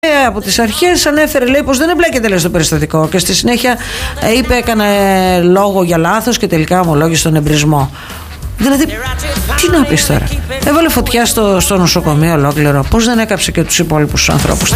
από τις αρχές ανέφερε, λέει, πως δεν εμπλέκεται, λέει, στο περιστατικό, και στη συνέχεια είπε, έκανε λόγο για λάθος και τελικά ομολόγησε τον εμπρισμό. Δηλαδή, τι να πεις τώρα? Έβαλε φωτιά στο νοσοκομείο ολόκληρο. Πώς δεν έκαψε και τους υπόλοιπους ανθρώπους?